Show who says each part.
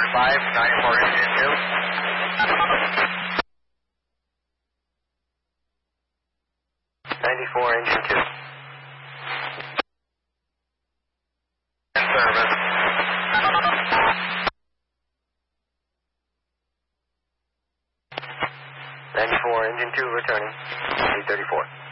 Speaker 1: 5, 94 engine 2. 94 engine 2. In service. 94 engine 2 returning. 834.